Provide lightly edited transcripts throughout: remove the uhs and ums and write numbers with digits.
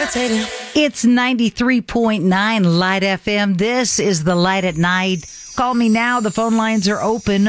levitating. It's 93.9 Light FM. This is the Light at Night. Call me now. The phone lines are open.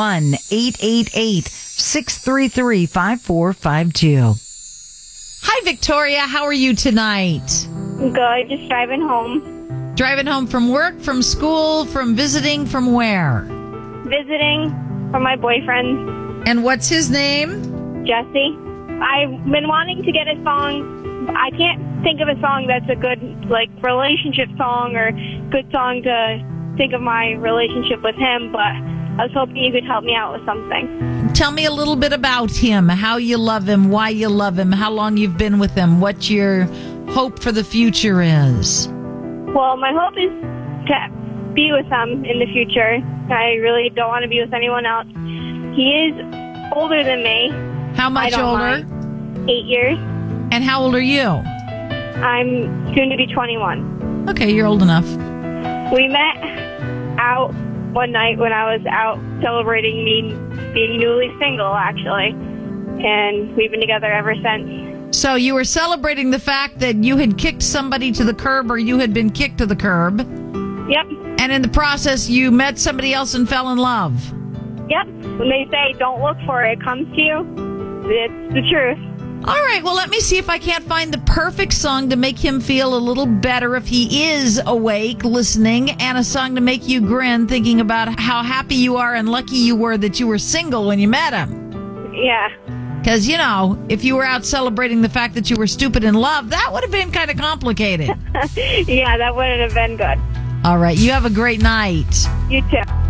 1-888-633-5452. Hi, Victoria. How are you tonight? Good. Just driving home. Driving home from work, from school, from visiting, from where? Visiting from my boyfriend, And what's his name? Jesse. I've been wanting to get a song. I can't think of a song that's a good, relationship song or good song to think of my relationship with him, but I was hoping you could help me out with something. Tell me a little bit about him, how you love him, why you love him, how long you've been with him, what your hope for the future is. Well, my hope is to be with him in the future. I really don't want to be with anyone else. He is older than me. How much older? 8 years. And how old are you? I'm soon to be 21. Okay, you're old enough. We met out one night when I was out celebrating me being newly single, actually. And we've been together ever since. So you were celebrating the fact that you had kicked somebody to the curb or you had been kicked to the curb. Yep. And in the process, you met somebody else and fell in love. Yep. When they say don't look for it, it comes to you, it's the truth. All right, well, let me see if I can't find the perfect song to make him feel a little better if he is awake, listening, and a song to make you grin, thinking about how happy you are and lucky you were that you were single when you met him. Yeah. Because, if you were out celebrating the fact that you were stupid in love, that would have been kind of complicated. Yeah, that wouldn't have been good. All right, you have a great night. You too.